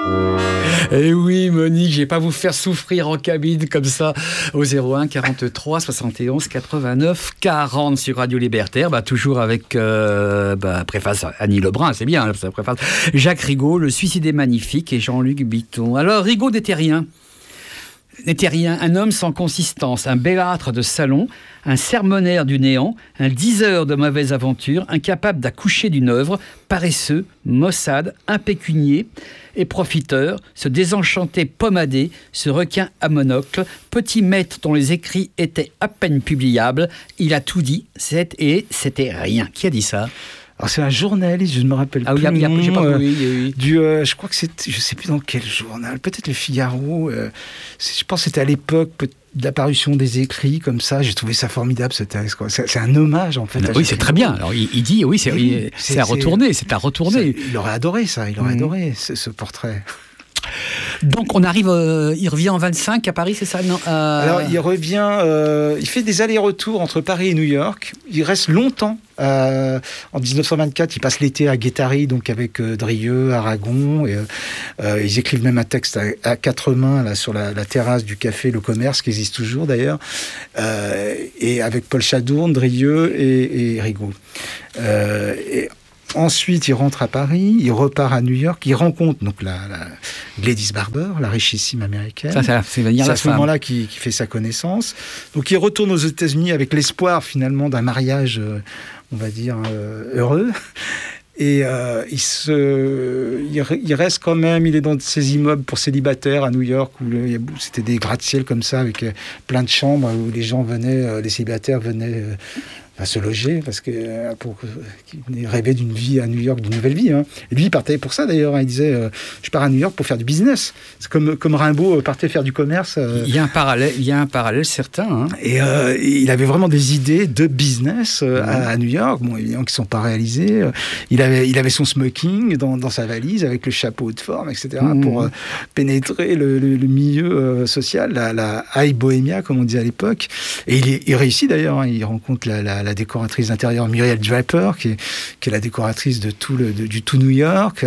Eh oui, Monique, je vais pas vous faire souffrir en cabine comme ça au 01 43 71 89 40 sur Radio Libertaire. Toujours avec préface Annie Lebrun, c'est bien, préface Jacques Rigaud, Le suicide est magnifique, et Jean-Luc Bitton. Alors, Rigaud n'était rien, un homme sans consistance, un bellâtre de salon, un sermonnaire du néant, un diseur de mauvaises aventures, incapable d'accoucher d'une œuvre, paresseux, maussade, impécunier et profiteur, ce désenchanté pommadé, ce requin à monocle, petit maître dont les écrits étaient à peine publiables. Il a tout dit, c'était rien. Qui a dit ça ? Alors c'est un journaliste, je ne me rappelle plus le nom, je crois que c'était, je ne sais plus dans quel journal, peut-être le Figaro, je pense que c'était à l'époque de l'apparition des écrits, comme ça, j'ai trouvé ça formidable ce texte, quoi. C'est un hommage en fait. Oui, c'est très bien. Alors il dit, oui, c'est à retourner, c'est à retourner. Il aurait adoré ça, il aurait adoré ce portrait. Donc on arrive, il revient en 25 à Paris, c'est ça, non Alors il revient, il fait des allers-retours entre Paris et New York. Il reste longtemps. En 1924, il passe l'été à Guattari, donc avec Drieux, Aragon. Et, ils écrivent même un texte à quatre mains là sur la terrasse du café Le Commerce, qui existe toujours d'ailleurs, et avec Paul Chadourne, Drieux et Rigaud. Ensuite, il rentre à Paris, il repart à New York, il rencontre donc la Gladys Barber, la richissime américaine. C'est à ce moment-là qu'il fait sa connaissance. Donc, il retourne aux États-Unis avec l'espoir finalement d'un mariage, on va dire, heureux. Et il reste quand même, il est dans ces immeubles pour célibataires à New York, où c'était des gratte-ciel comme ça, avec plein de chambres, où les gens venaient, les célibataires venaient à se loger, parce que qu'il rêvait d'une vie à New York, d'une nouvelle vie. Hein. Et lui, il partait pour ça d'ailleurs. Hein. Il disait, je pars à New York pour faire du business. C'est comme Rimbaud partait faire du commerce. Il y a un parallèle certain. Hein. Et il avait vraiment des idées de business à New York, bon, évidemment, qui ne sont pas réalisées. Il avait son smoking dans sa valise, avec le chapeau de forme, etc., pour pénétrer le milieu social, la high bohémia, comme on disait à l'époque. Et il réussit d'ailleurs. Hein. Il rencontre la décoratrice d'intérieur Muriel Draper, qui est la décoratrice de du tout New York.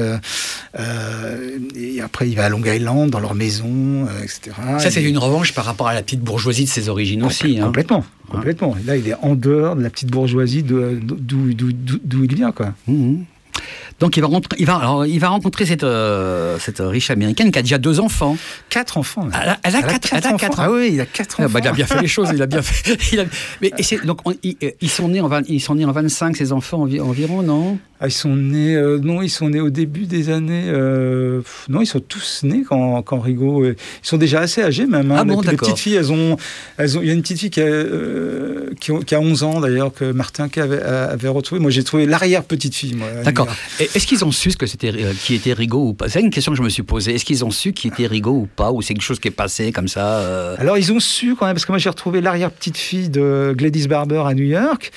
Et après, il va à Long Island, dans leur maison, etc. Ça, c'est une revanche par rapport à la petite bourgeoisie de ses origines aussi. Hein. Complètement. Et là, il est en dehors de la petite bourgeoisie d'où il vient, quoi. Donc il va rencontrer cette riche américaine qui a déjà 2 enfants. 4 enfants. Elle a 4 enfants. Ah oui, il a 4 enfants. Il a bien fait les choses, il a bien fait. Donc ils sont nés en 25, ces enfants environ, non ? Ils sont nés au début des années. Non, ils sont tous nés quand Rigaud. Ils sont déjà assez âgés même. Hein. Ah bon, les petites filles, il y a une petite fille qui a 11 ans d'ailleurs, que Martin avait retrouvé. Moi, j'ai trouvé l'arrière petite fille. D'accord. Et est-ce qu'ils ont su qui était Rigaud ou pas ? C'est une question que je me suis posée. Est-ce qu'ils ont su qui était Rigaud ou pas ? Ou c'est quelque chose qui est passé comme ça Alors, ils ont su quand même, parce que moi, j'ai retrouvé l'arrière petite fille de Gladys Barber à New York.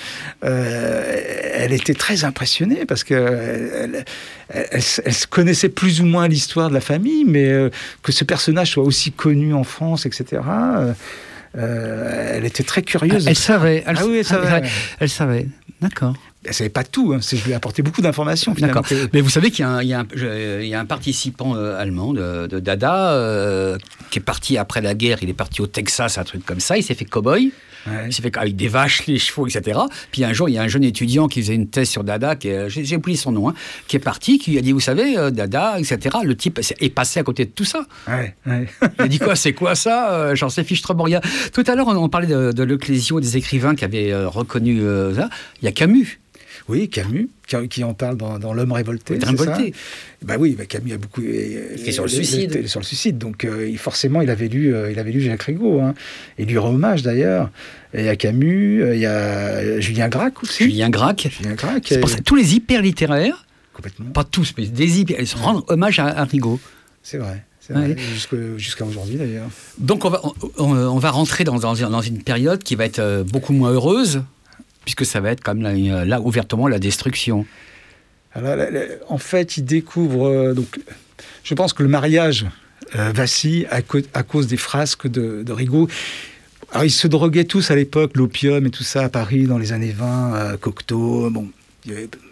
Elle était très impressionnée parce que elle connaissait plus ou moins l'histoire de la famille, mais que ce personnage soit aussi connu en France, etc. Elle était très curieuse. Elle savait. Elle savait. D'accord. Elle ne savait pas tout. Je lui ai apporté beaucoup d'informations. Finalement. D'accord. Mais vous savez qu'il y a un participant allemand de Dada qui est parti après la guerre. Il est parti au Texas, un truc comme ça. Il s'est fait cow-boy. Ouais. Il s'est fait avec des vaches, les chevaux, etc. Puis un jour, il y a un jeune étudiant qui faisait une thèse sur Dada, j'ai oublié son nom, qui est parti, qui lui a dit, vous savez, Dada, etc. Le type est passé à côté de tout ça. Ouais. Il a dit quoi, c'est quoi ça J'en sais fichtrement rien. Tout à l'heure, on parlait de l'Ecclésion, des écrivains qui avaient reconnu ça. Il y a Camus. Oui, Camus, qui en parle dans L'homme révolté. Camus a beaucoup... Et sur le suicide. Sur le suicide, donc forcément, il avait lu Jacques Rigaud. Hein. Il lui rend hommage, d'ailleurs. Et il y a Camus, il y a Julien Gracq aussi. Julien Gracq. C'est pour ça, tous les hyper littéraires, complètement. Pas tous, mais des hyper, ils se rendent hommage à Rigaud. C'est vrai. Ouais. Jusqu'à aujourd'hui, d'ailleurs. Donc, on va rentrer dans une période qui va être beaucoup moins heureuse, puisque ça va être comme là ouvertement la destruction. Alors, en fait, il découvre... donc, je pense que le mariage vacille à cause des frasques de Rigaud. Alors, ils se droguaient tous à l'époque, l'opium et tout ça, à Paris, dans les années 20, Cocteau, bon... Il y avait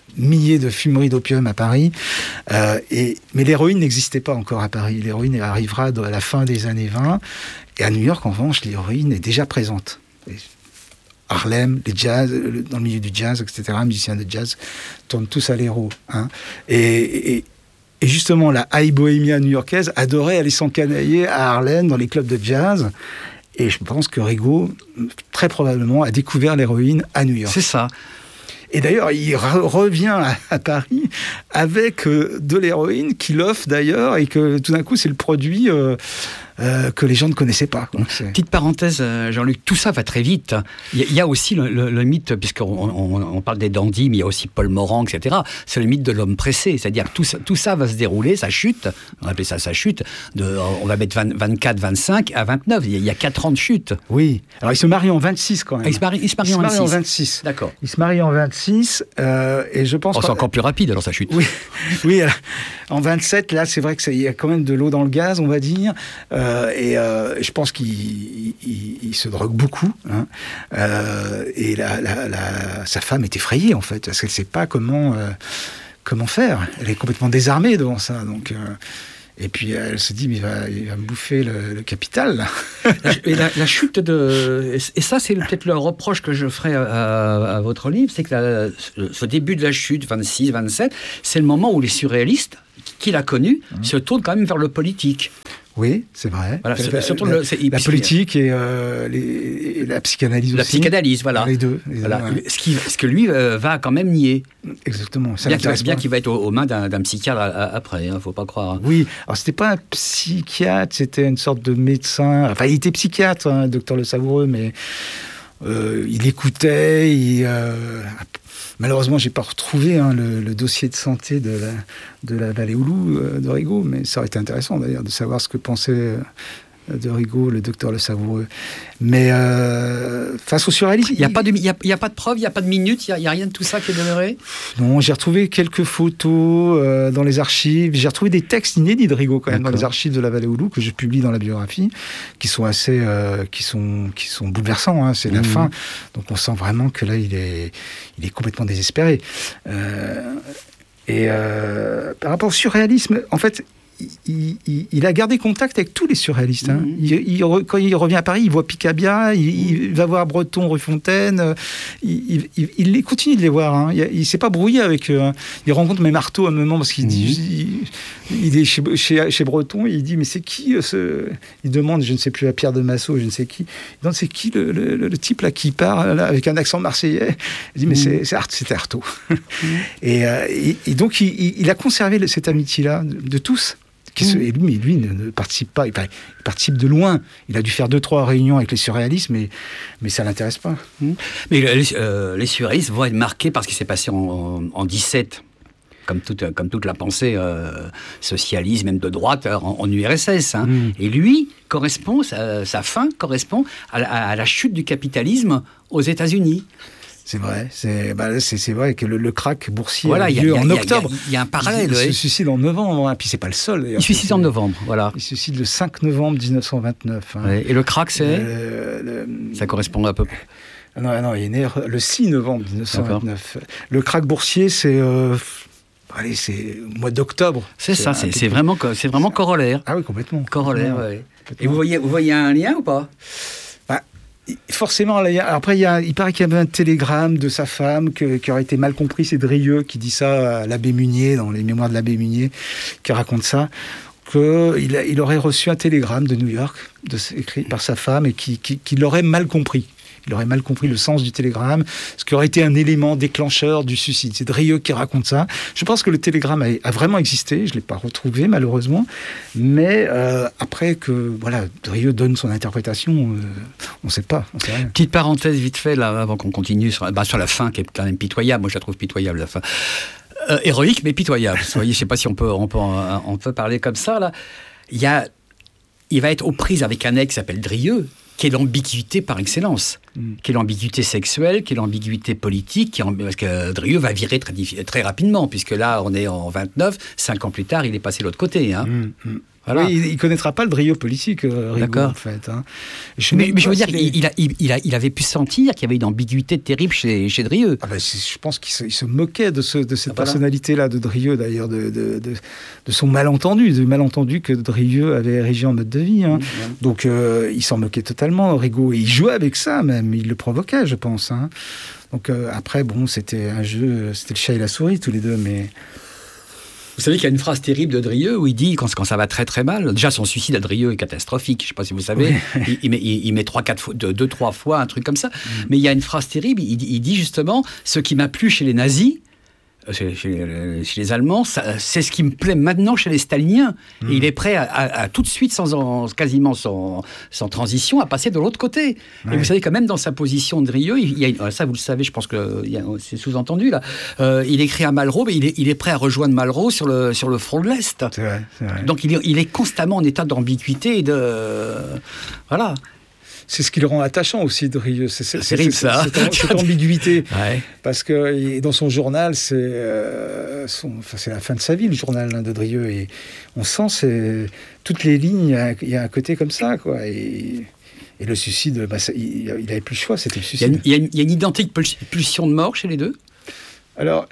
milliers de fumeries d'opium à Paris. Mais l'héroïne n'existait pas encore à Paris. L'héroïne arrivera à la fin des années 20. Et à New York, en revanche, l'héroïne est déjà présente. Harlem, les jazz, dans le milieu du jazz, etc., musiciens de jazz, tournent tous à l'héros. Hein. Et justement, la high bohémia new-yorkaise adorait aller s'encanailler à Harlem, dans les clubs de jazz. Et je pense que Rigaud, très probablement, a découvert l'héroïne à New York. C'est ça. Et d'ailleurs, il revient à Paris avec de l'héroïne qu'il offre d'ailleurs, et que tout d'un coup, c'est le produit que les gens ne connaissaient pas. Donc, petite parenthèse, Jean-Luc, tout ça va très vite. Il y a aussi le mythe, puisqu'on parle des dandys, mais il y a aussi Paul Morand, etc. C'est le mythe de l'homme pressé, c'est-à-dire que tout ça va se dérouler, sa chute, on va appeler ça sa chute, on va mettre 24, 25 à 29, il y a 4 ans de chute. Oui, alors il se marie en 26 quand même. Il se marie en 26. D'accord. Il se marie en 26, et je pense... c'est encore plus rapide alors sa chute. Oui, en 27, là c'est vrai qu'il y a quand même de l'eau dans le gaz, on va dire, et je pense qu'il se drogue beaucoup, hein. Et sa femme est effrayée en fait, parce qu'elle ne sait pas comment faire. Elle est complètement désarmée devant ça, donc... Et puis elle se dit, mais il va me bouffer le capital. Là. Et la chute et ça, c'est peut-être le reproche que je ferai à votre livre, c'est que ce début de la chute, 26, 27, c'est le moment où les surréalistes, qu'il a connus, se tournent quand même vers le politique. Oui, c'est vrai. Voilà, la politique et la psychanalyse aussi. La psychanalyse, voilà. Les deux. Voilà. Ouais. Ce que lui va quand même nier. Exactement. Bien qu'il va être aux mains d'un psychiatre après, hein, faut pas croire. Oui, alors c'était pas un psychiatre, c'était une sorte de médecin. Enfin, il était psychiatre, hein, docteur Le Savoureux, mais il écoutait. Malheureusement, j'ai pas retrouvé le dossier de santé de la Vallée aux Loups de Rigaud, mais ça aurait été intéressant d'ailleurs de savoir ce que pensait de Rigaud, le docteur Le Savoureux. Mais face au surréalisme... Il n'y a pas de preuves, il n'y a pas de minutes, il n'y a rien de tout ça qui est demeuré? Non, j'ai retrouvé quelques photos dans les archives. J'ai retrouvé des textes inédits de Rigaud quand même dans les archives de la Vallée aux Loups que je publie dans la biographie, qui sont assez... qui sont bouleversants, hein, c'est la fin. Donc on sent vraiment que là, il est complètement désespéré. Par rapport au surréalisme, en fait... Il a gardé contact avec tous les surréalistes. Hein. Quand il revient à Paris, il voit Picabia, il va voir Breton, Rue Fontaine. Il continue de les voir. Hein. Il ne s'est pas brouillé avec eux. Hein. Il rencontre même Artaud à un moment parce qu'il dit, il est chez Breton. Il dit mais c'est qui il demande, je ne sais plus, à Pierre de Massot, je ne sais qui. Il demande c'est qui le type là qui part là, avec un accent marseillais. Il dit mais c'était Artaud. Et donc il a conservé cette amitié-là de tous. Et lui ne participe pas, il participe de loin. Il a dû faire 2-3 réunions avec les surréalistes, mais ça ne l'intéresse pas. Mais les surréalistes vont être marqués par ce qui s'est passé en 17, comme toute la pensée socialiste, même de droite, en URSS. Hein. Et lui, sa fin correspond à la chute du capitalisme aux États-Unis. C'est vrai, c'est vrai que le krach boursier a lieu en octobre. Il y a un parallèle. Il se suicide en novembre, et puis c'est pas le seul. Il se suicide en novembre, voilà. Il se suicide le 5 novembre 1929. Hein. Ouais, et le krach, c'est ça correspond à peu près. Non, il est né le 6 novembre 1929. D'accord. Le krach boursier, c'est le mois d'octobre. C'est ça, c'est vraiment corollaire. Ah oui, complètement. Corollaire, oui. Et vous voyez un lien ou pas? Forcément, après, il paraît qu'il y avait un télégramme de sa femme qui aurait été mal compris. C'est Drieux qui dit ça à l'abbé Munier, dans les mémoires de l'abbé Munier, qui raconte ça, qu'il aurait reçu un télégramme de New York, écrit par sa femme, et qui l'aurait mal compris. Il aurait mal compris le sens du télégramme, ce qui aurait été un élément déclencheur du suicide. C'est Drieux qui raconte ça. Je pense que le télégramme a vraiment existé. Je ne l'ai pas retrouvé, malheureusement. Mais après que Drieux donne son interprétation, on ne sait pas. On sait rien. Petite parenthèse vite fait, là, avant qu'on continue sur la fin, qui est quand même pitoyable. Moi, je la trouve pitoyable, la fin. Héroïque, mais pitoyable. Vous voyez, je ne sais pas si on peut parler comme ça. Là. Il va être aux prises avec un ex qui s'appelle Drieux, qui est l'ambiguïté par excellence, qui est l'ambiguïté sexuelle, qui est l'ambiguïté politique, parce que Drieux va virer très rapidement, puisque là, on est en 29, 5 ans plus tard, il est passé de l'autre côté. Hein. Voilà. Oui, il ne connaîtra pas le Drieux politique, Rigaud, en fait. Hein. Mais je veux dire, il avait pu sentir qu'il y avait une ambiguïté terrible chez Drieux. Ah ben, je pense qu'il se moquait de cette personnalité-là de Drieux, d'ailleurs, de son malentendu, du malentendu que Drieux avait érigé en mode de vie. Hein. Donc, il s'en moquait totalement, Rigaud. Et il jouait avec ça, même. Il le provoquait, je pense. Hein. Donc, après, bon, c'était un jeu, c'était le chat et la souris, tous les deux, mais... Vous savez qu'il y a une phrase terrible de Drieux où il dit, quand ça va très très mal, déjà son suicide à Drieux est catastrophique, je ne sais pas si vous savez, il met 2-3 fois, un truc comme ça, mais il y a une phrase terrible, il dit justement, ce qui m'a plu chez les nazis, chez les Allemands, c'est ce qui me plaît maintenant chez les Staliniens. Et il est prêt à tout de suite, quasiment sans transition, à passer de l'autre côté. Ouais. Et vous savez quand même dans sa position de Drieux, ça vous le savez, je pense que c'est sous-entendu là, il écrit à Malraux, mais il est prêt à rejoindre Malraux sur le front de l'Est. C'est vrai. Donc il est constamment en état d'ambiguïté et de... Voilà. C'est ce qui le rend attachant aussi, Drieux. C'est terrible, ça. Cette ambiguïté. Ouais. Parce que dans son journal, c'est la fin de sa vie, le journal de Drieux. Et on sent toutes les lignes, il y a un côté comme ça, quoi. Et le suicide, il n'avait plus le choix, c'était le suicide. Il y a une identique pulsion de mort chez les deux ? Alors,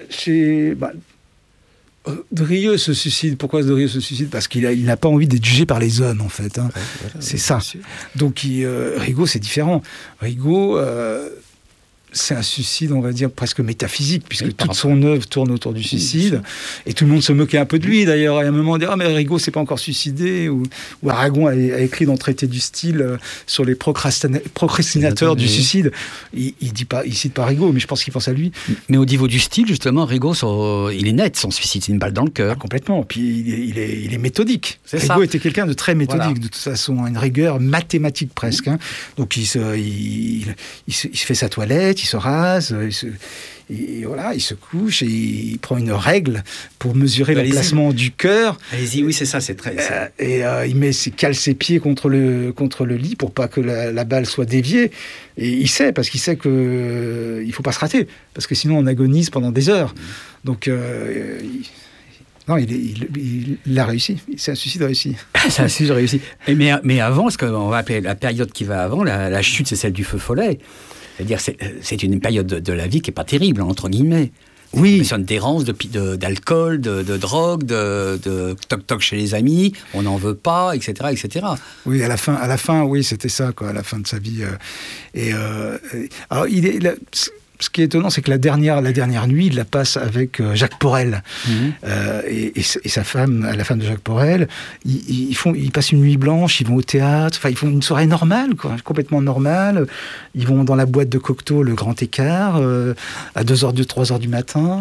Drieux se suicide. Pourquoi Drieux se suicide ? Parce qu'il n'a pas envie d'être jugé par les hommes, en fait. Hein. Ouais, voilà, c'est ça. Donc, Rigaud, c'est différent. Rigaud, c'est un suicide, on va dire, presque métaphysique, puisque toute son œuvre tourne autour du suicide. Et tout le monde se moquait un peu de lui, d'ailleurs. À un moment, on dit « Ah, mais Rigaud s'est pas encore suicidé ». Ou Aragon a écrit dans le traité du style sur les procrastinateurs du suicide. Il cite pas Rigaud, mais je pense qu'il pense à lui. Mais au niveau du style, justement, Rigaud, il est net, son suicide, c'est une balle dans le cœur. Ah, complètement. Puis il est méthodique. Rigaud était quelqu'un de très méthodique, de toute façon, une rigueur mathématique presque. Hein. Donc il se fait sa toilette, il se rase, il se couche et il prend une règle pour mesurer l'emplacement du cœur. Allez-y, oui, c'est ça, c'est très... il cale ses pieds contre le lit pour pas que la balle soit déviée. Et il sait, parce qu'il sait qu'il ne faut pas se rater, parce que sinon on agonise pendant des heures. Donc... Non, il a réussi. C'est un suicide réussi. C'est un suicide réussi. Mais avant, ce qu'on va appeler la période qui va avant, la chute, c'est celle du feu follet. C'est-à-dire, c'est une période de la vie qui n'est pas terrible, entre guillemets. Oui. C'est une d'errance, d'alcool, de drogue, de toc-toc chez les amis, on n'en veut pas, etc., etc. Oui, à la fin, oui, c'était ça, quoi, à la fin de sa vie. Alors, ce qui est étonnant, c'est que la dernière nuit, il la passe avec Jacques Porel. Et sa femme, la femme de Jacques Porel, ils passent une nuit blanche, ils vont au théâtre, enfin, ils font une soirée normale, quoi, complètement normale. Ils vont dans la boîte de Cocteau, le Grand Écart, à 3h du matin.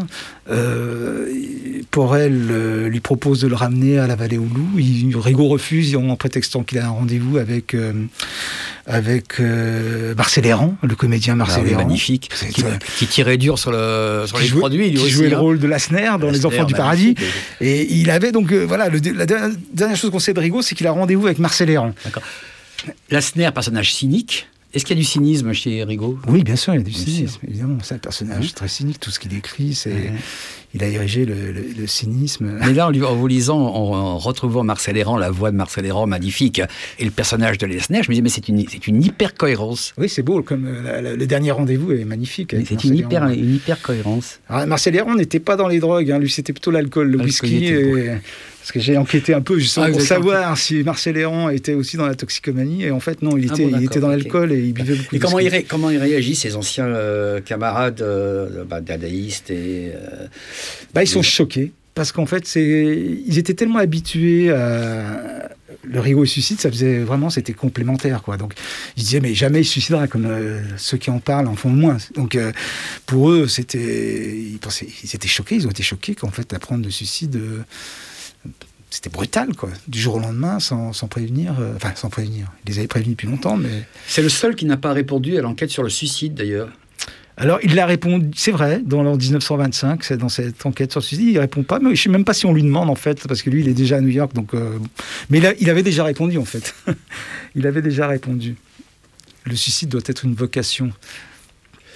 Porel lui propose de le ramener à la Vallée aux Loups. Rigaud refuse en prétextant qu'il a un rendez-vous avec Marcel Héran, le comédien Marcel Héran. Magnifique. Qui tirait dur sur les produits. Qui jouait le rôle de Lassner dans Les Enfants du Paradis. Et il avait donc, la dernière chose qu'on sait de Rigaud, c'est qu'il a rendez-vous avec Marcel Héran. D'accord. Lassner, personnage cynique. Est-ce qu'il y a du cynisme chez Rigaud ? Oui, bien sûr, il y a du cynisme, évidemment. C'est un personnage très cynique. Tout ce qu'il écrit, il a érigé le cynisme. Mais là, en vous lisant, en retrouvant Marcel Héran, la voix de Marcel Héran magnifique, et le personnage de Lassner, je me dis, mais c'est une hyper-cohérence. Oui, c'est beau, comme le dernier rendez-vous est magnifique. C'est une hyper-cohérence. Marcel Héran n'était pas dans les drogues, hein. Lui, c'était plutôt l'alcool, le whisky. Parce que j'ai enquêté un peu justement pour savoir si Marcel Héran était aussi dans la toxicomanie. Et en fait, non, il était dans l'alcool et il buvait beaucoup de whisky. Et comment il réagit, ses anciens camarades dadaïstes ils sont choqués. Parce qu'en fait, ils étaient tellement habitués à... Le Rigaud et suicide, c'était complémentaire, quoi. Donc, ils disaient, mais jamais il se suicidera, comme ceux qui en parlent en font le moins. Donc, pour eux, ils étaient choqués, ils ont été choqués qu'en fait, d'apprendre le suicide... C'était brutal, quoi. Du jour au lendemain, sans prévenir. Sans prévenir. Ils les avaient prévenus depuis longtemps, mais... C'est le seul qui n'a pas répondu à l'enquête sur le suicide, d'ailleurs. Alors, il a répondu, c'est vrai, en 1925, c'est dans cette enquête sur le suicide, il répond pas, mais je ne sais même pas si on lui demande, en fait, parce que lui, il est déjà à New York, donc... Mais il avait déjà répondu, en fait. Il avait déjà répondu. Le suicide doit être une vocation.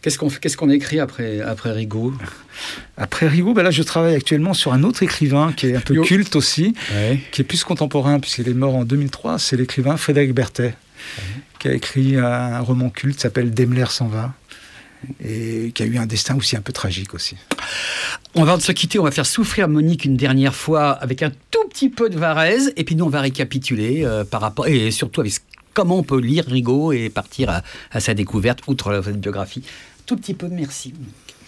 Qu'est-ce qu'on écrit après Rigaud? Après Rigaud, là, je travaille actuellement sur un autre écrivain qui est un peu culte aussi, qui est plus contemporain, puisqu'il est mort en 2003. C'est l'écrivain Frédéric Berthet, qui a écrit un roman culte qui s'appelle Daimler s'en va, et qui a eu un destin aussi un peu tragique aussi. On va se quitter, on va faire souffrir Monique une dernière fois avec un tout petit peu de Varèse, et puis nous on va récapituler par rapport, et surtout avec comment on peut lire Rigaud et partir à sa découverte, outre cette biographie. Tout petit peu, merci Monique.